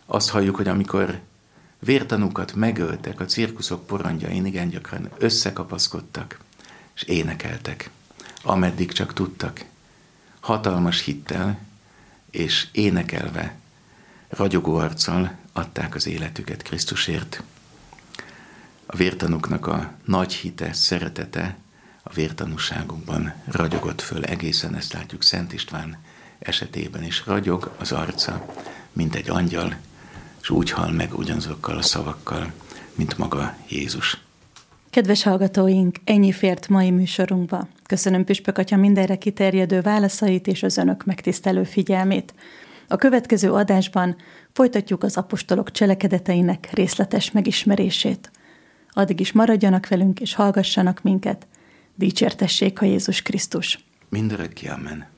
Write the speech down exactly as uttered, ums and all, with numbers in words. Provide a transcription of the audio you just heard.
Azt halljuk, hogy amikor vértanúkat megöltek, a cirkuszok porondjain igen gyakran összekapaszkodtak, és énekeltek, ameddig csak tudtak. Hatalmas hittel és énekelve, ragyogó arccal adták az életüket Krisztusért. A vértanúknak a nagy hite, szeretete a vértanúságukban ragyogott föl. Egészen ezt látjuk Szent István esetében is. Ragyog az arca, mint egy angyal, és úgy hal meg ugyanazokkal a szavakkal, mint maga Jézus. Kedves hallgatóink, ennyi fért mai műsorunkba. Köszönöm Püspök Atya mindenre kiterjedő válaszait és az önök megtisztelő figyelmét. A következő adásban folytatjuk az apostolok cselekedeteinek részletes megismerését. Addig is maradjanak velünk és hallgassanak minket. Dicsértessék a Jézus Krisztus! Mindörökké, amen.